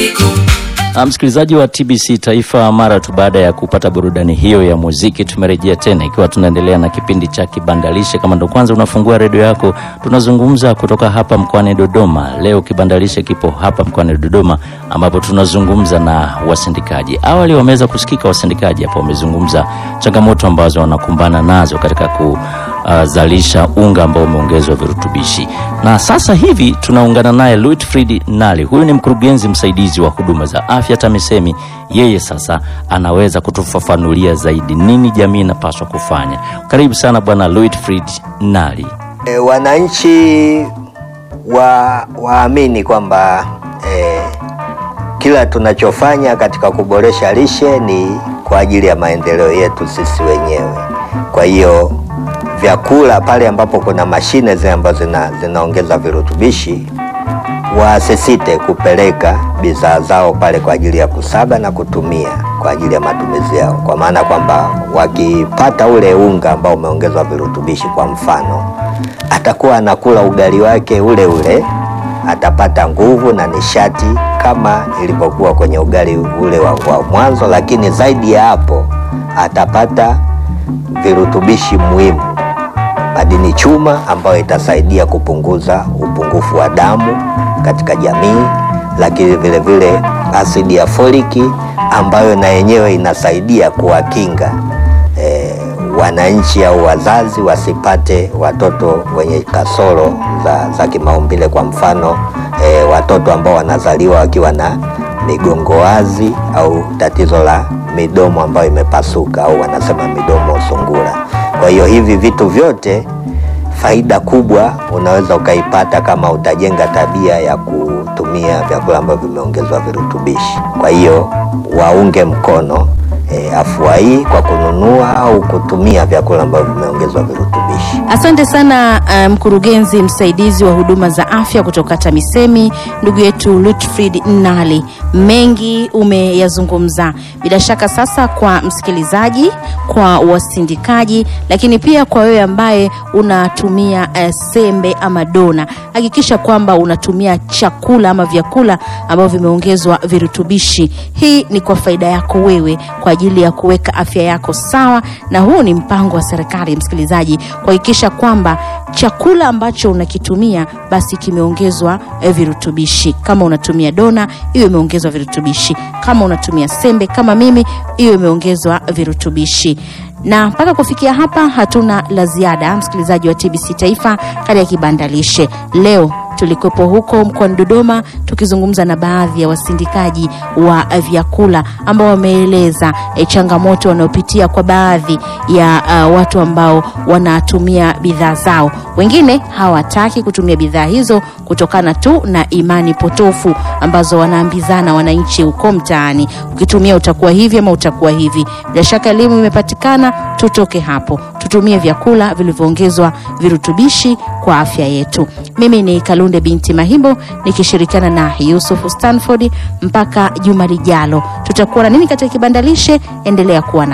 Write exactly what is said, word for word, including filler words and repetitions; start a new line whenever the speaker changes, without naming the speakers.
Msikilizaji wa T B C Taifa, mara tu baada ya kupata burudani hiyo ya muziki, tumerejea tena ikiwa tunaendelea na kipindi cha Kibandalishe. Kama ndo kwanza unafungua redio yako, tunazungumza kutoka hapa mkoani Dodoma. Leo Kibandalishe kipo hapa mkoani Dodoma, ambapo tunazungumza na wasindikaji. Awali wameweza kusikika wasindikaji hapo, wamezungumza changamoto ambazo wanakumbana nazo katika kuzalisha uh, unga ambao umeongezwa virutubishi. Na sasa hivi tunaungana naye Luitfrid Nali. Huyu ni mkurugenzi msaidizi wa huduma za afya TAMISEMI. Yeye sasa anaweza kutufafanulia zaidi nini jamii inapaswa kufanya. Karibu sana bwana Luitfrid Nali.
E, wananchi wa waamini kwamba e, kila tunachofanya katika kuboresha lishe ni kwa ajili ya maendeleo yetu sisi wenyewe. Kwa hiyo vyakula pale ambapo kuna mashine zile ambazo zina, zinaongeza virutubishi, wasisite kupeleka bidhaa zao pale kwa ajili ya kusaga na kutumia kwa ajili ya matumizi yao, kwa maana kwamba wakipata ule unga ambao umeongezwa virutubishi, kwa mfano atakuwa anakula ugali wake ule ule, atapata nguvu na nishati kama ilivyokuwa kwenye ugali ule wa, wa mwanzo, lakini zaidi ya hapo atapata virutubishi muhimu, madini chuma ambayo itasaidia kupunguza upungufu wa damu katika jamii, lakini vile vile asidi ya foliki ambayo na yenyewe inasaidia kuwakinga e, wananchi au wazazi wasipate watoto wenye kasoro za, za kimaumbile. Kwa mfano e, watoto ambao wanazaliwa wakiwa na migongo wazi au tatizo la midomo ambayo imepasuka au wanasema midomo sungura. Kwa hiyo hivi vitu vyote faida kubwa unaweza ukaipata kama utajenga tabia ya kutumia vyakula ambavyo vimeongezwa virutubishi. Kwa hiyo waunge mkono e, afua hii kwa kununua au kutumia vyakula ambavyo vimeongezwa virutubishi.
Asante sana mkurugenzi um, msaidizi wa huduma za afya kutoka TAMISEMI, ndugu yetu Luitfrid Nali. Mengi umeyazungumza. Bila shaka sasa kwa msikilizaji, kwa wasindikaji, lakini pia kwa wewe ambaye unatumia uh, sembe ama dona, hakikisha kwamba unatumia chakula ama vyakula ambavyo vimeongezwa virutubishi. Hii ni kwa faida yako wewe, kwa ajili ya kuweka afya yako sawa, na huu ni mpango wa serikali msikilizaji, kuhakikisha kwamba chakula ambacho unakitumia basi kimeongezwa eh, virutubishi. Kama unatumia dona, hiyo imeongezwa virutubishi. Kama unatumia sembe kama mimi, hiyo imeongezwa virutubishi. Na mpaka kufikia hapa hatuna la ziada msikilizaji wa T B C Taifa katika Kibandalishe. Leo tulikuwepo huko mkoani Dodoma tukizungumza na baadhi ya wasindikaji wa vyakula ambao wameeleza e, changamoto wanayopitia kwa baadhi ya uh, watu ambao wanatumia bidhaa zao. Wengine hawataki kutumia bidhaa hizo kutokana tu na imani potofu ambazo wanaambizana wananchi huko mtaani. Ukitumia utakuwa hivi ama utakuwa hivi. Bila shaka elimu imepatikana, tutoke hapo. Tutumie vyakula vilivyoongezwa virutubishi kwa afya yetu. Mimi ni Kalunde binti Mahimbo nikishirikiana na Yusuf Stanford. Mpaka juma lijalo tutakuwa na nini katika Kibandalishe. Endelea kuwa na